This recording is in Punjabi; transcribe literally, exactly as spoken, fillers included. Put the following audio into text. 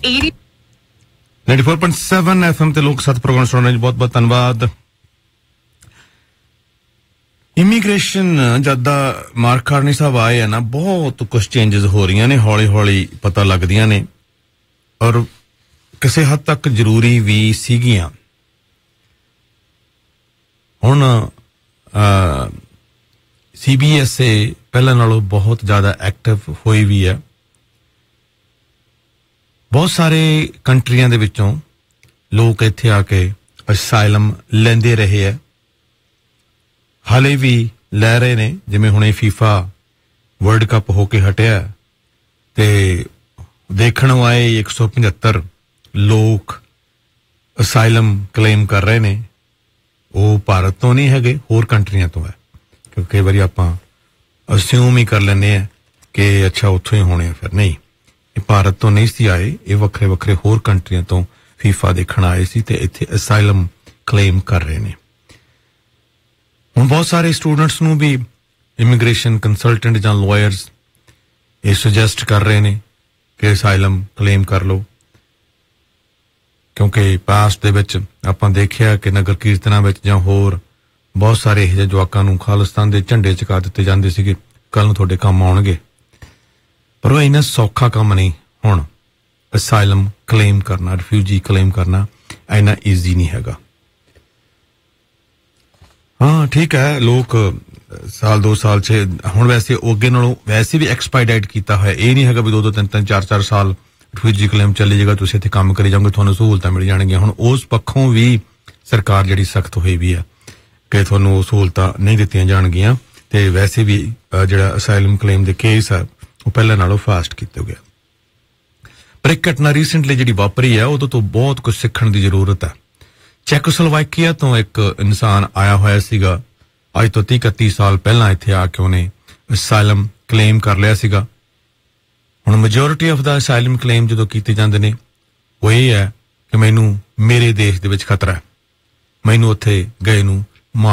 ninety-four point seven F M ਤੇ ਲੋਕ ਸਤ ਪ੍ਰੋਗਰਾਮ ਸੁਣਨ ਲਈ ਬਹੁਤ ਬਹੁਤ ਧੰਨਵਾਦ। ਇਮੀਗ੍ਰੇਸ਼ਨ ਜਦ ਦਾ ਮਾਰਕ ਕਾਰਨੀ ਸਾਹਿਬ ਆਏ ਆ ਨਾ, ਬਹੁਤ ਕੁਝ ਚੇਂਜਸ ਹੋ ਰਹੀਆਂ ਨੇ, ਹੌਲੀ ਹੌਲੀ ਪਤਾ ਲੱਗਦੀਆਂ ਨੇ ਔਰ ਕਿਸੇ ਹੱਦ ਤੱਕ ਜ਼ਰੂਰੀ ਵੀ ਸੀਗੀਆਂ। ਹੁਣ ਸੀ ਬੀ ਐਸ ਈ ਪਹਿਲਾਂ ਨਾਲੋਂ ਬਹੁਤ ਜ਼ਿਆਦਾ ਐਕਟਿਵ ਹੋਈ ਵੀ ਹੈ। ਬਹੁਤ ਸਾਰੇ ਕੰਟਰੀਆਂ ਦੇ ਵਿੱਚੋਂ ਲੋਕ ਇੱਥੇ ਆ ਕੇ ਅਸਾਈਲਮ ਲੈਂਦੇ ਰਹੇ ਹੈ, ਹਾਲੇ ਵੀ ਲੈ ਰਹੇ ਨੇ। ਜਿਵੇਂ ਹੁਣੇ ਫੀਫਾ ਵਰਲਡ ਕੱਪ ਹੋ ਕੇ ਹਟਿਆ ਤੇ ਦੇਖਣ ਆਏ ਇੱਕ ਸੌ ਪਝੱਤਰ ਲੋਕ ਅਸਾਈਲਮ ਕਲੇਮ ਕਰ ਰਹੇ ਨੇ। ਉਹ ਭਾਰਤ ਤੋਂ ਨਹੀਂ ਹੈਗੇ, ਹੋਰ ਕੰਟਰੀਆਂ ਤੋਂ ਹੈ, ਕਿਉਂਕਿ ਕਈ ਵਾਰੀ ਆਪਾਂ ਅਸਿਊਮ ਹੀ ਕਰ ਲੈਂਦੇ ਆ ਕਿ ਅੱਛਾ ਉੱਥੋਂ ਹੀ ਹੋਣੇ ਆ, ਫਿਰ ਨਹੀਂ, ਇਹ ਭਾਰਤ ਤੋਂ ਨਹੀਂ ਸੀ ਆਏ, ਇਹ ਵੱਖਰੇ ਵੱਖਰੇ ਹੋਰ ਕੰਟਰੀਆਂ ਤੋਂ ਫੀਫਾ ਦੇਖਣ ਆਏ ਸੀ ਤੇ ਇੱਥੇ ਅਸਾਈਲਮ ਕਲੇਮ ਕਰ ਰਹੇ ਨੇ। ਹੁਣ ਬਹੁਤ ਸਾਰੇ ਸਟੂਡੈਂਟਸ ਨੂੰ ਵੀ ਇਮੀਗ੍ਰੇਸ਼ਨ ਕੰਸਲਟੈਂਟ ਜਾਂ ਲਾਇਰਸ ਇਹ ਸੁਜੈਸਟ ਕਰ ਰਹੇ ਨੇ ਕਿ ਅਸਾਈਲਮ ਕਲੇਮ ਕਰ ਲਓ, ਕਿਉਂਕਿ ਪਾਸਟ ਦੇ ਵਿੱਚ ਆਪਾਂ ਦੇਖਿਆ ਕਿ ਨਗਰ ਕੀਰਤਨਾਂ ਵਿੱਚ ਜਾਂ ਹੋਰ ਬਹੁਤ ਸਾਰੇ ਇਹੋ ਜਿਹੇ ਜਵਾਕਾਂ ਨੂੰ ਖਾਲਿਸਤਾਨ ਦੇ ਝੰਡੇ ਚੁਕਾ ਦਿੱਤੇ ਜਾਂਦੇ ਸੀਗੇ, ਕੱਲ ਨੂੰ ਤੁਹਾਡੇ ਕੰਮ ਆਉਣਗੇ। ਪਰ ਉਹ ਇੰਨਾ ਸੌਖਾ ਕੰਮ ਨਹੀਂ। ਹੁਣ ਅਸਾਈਲਮ ਕਲੇਮ ਕਰਨਾ, ਰਿਫਿਊਜੀ ਕਲੇਮ ਕਰਨਾ ਇੰਨਾ ਈਜ਼ੀ ਨਹੀਂ ਹੈਗਾ। ਹਾਂ ਠੀਕ ਹੈ, ਲੋਕ ਸਾਲ ਦੋ ਸਾਲ ਚ ਹੁਣ ਵੈਸੇ ਅੱਗੇ ਨਾਲੋਂ ਵੈਸੇ ਵੀ ਐਕਸਪਾਈਡਾਈਟ ਕੀਤਾ ਹੋਇਆ। ਇਹ ਨਹੀਂ ਹੈਗਾ ਵੀ ਦੋ ਦੋ ਤਿੰਨ ਤਿੰਨ ਚਾਰ ਚਾਰ ਸਾਲ ਰਿਫਿਊਜੀ ਕਲੇਮ ਚੱਲੀ ਜਾਏਗਾ, ਤੁਸੀਂ ਇੱਥੇ ਕੰਮ ਕਰੀ ਜਾਓਗੇ, ਤੁਹਾਨੂੰ ਸਹੂਲਤਾਂ ਮਿਲ ਜਾਣਗੀਆਂ। ਹੁਣ ਉਸ ਪੱਖੋਂ ਵੀ ਸਰਕਾਰ ਜਿਹੜੀ ਸਖਤ ਹੋਈ ਵੀ ਹੈ ਕਿ ਤੁਹਾਨੂੰ ਉਹ ਸਹੂਲਤਾਂ ਨਹੀਂ ਦਿੱਤੀਆਂ ਜਾਣਗੀਆਂ ਤੇ ਵੈਸੇ ਵੀ ਜਿਹੜਾ ਅਸਾਈਲਮ ਕਲੇਮ ਦੇ ਕੇਸ ਆ ਉਹ ਪਹਿਲਾਂ ਨਾਲੋਂ ਫਾਸਟ ਕੀਤਾ ਗਿਆ। ਪਰ ਇੱਕ ਘਟਨਾ ਰੀਸੈਂਟਲੀ ਜਿਹੜੀ ਵਾਪਰੀ ਹੈ ਉਹਦੇ ਤੋਂ ਬਹੁਤ ਕੁਝ ਸਿੱਖਣ ਦੀ ਜ਼ਰੂਰਤ ਹੈ। ਚੈਕੋਸਲੋਵਾਕੀਆ ਤੋਂ ਇੱਕ ਇਨਸਾਨ ਆਇਆ ਹੋਇਆ ਸੀਗਾ, ਅੱਜ ਤੋਂ ਤੀਹ ਇਕੱਤੀ ਸਾਲ ਪਹਿਲਾਂ ਇੱਥੇ ਆ ਕੇ ਉਹਨੇ ਅਸਾਈਲਮ ਕਲੇਮ ਕਰ ਲਿਆ ਸੀਗਾ। ਹੁਣ majority of the asylum claim ਜਦੋਂ ਕੀਤੇ ਜਾਂਦੇ ਨੇ ਉਹ ਇਹ ਹੈ ਕਿ ਮੈਨੂੰ ਮੇਰੇ ਦੇਸ਼ ਦੇ ਵਿੱਚ ਖਤਰਾ ਹੈ, ਮੈਨੂੰ ਉੱਥੇ ਗਏ ਨੂੰ